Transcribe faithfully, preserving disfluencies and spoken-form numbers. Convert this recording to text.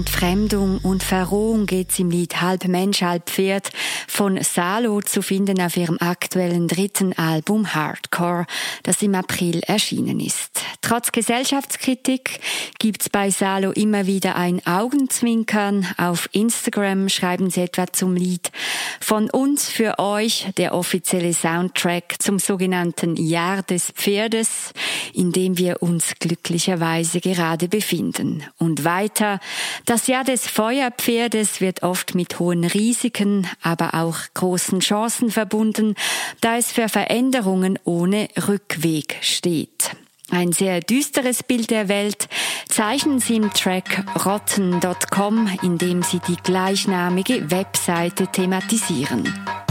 Entfremdung und Verrohung geht's im Lied Halb Mensch, Halb Pferd von Salo, zu finden auf ihrem aktuellen dritten Album Hardcore, das im April erschienen ist. Trotz Gesellschaftskritik gibt's bei Salo immer wieder ein Augenzwinkern. Auf Instagram schreiben sie etwa zum Lied: Von uns für euch der offizielle Soundtrack zum sogenannten Jahr des Pferdes, in dem wir uns glücklicherweise gerade befinden. Und weiter: Das Jahr des Feuerpferdes wird oft mit hohen Risiken, aber auch großen Chancen verbunden, da es für Veränderungen ohne Rückweg steht. Ein sehr düsteres Bild der Welt zeichnen sie im Track Rotten Punkt com, in dem sie die gleichnamige Webseite thematisieren.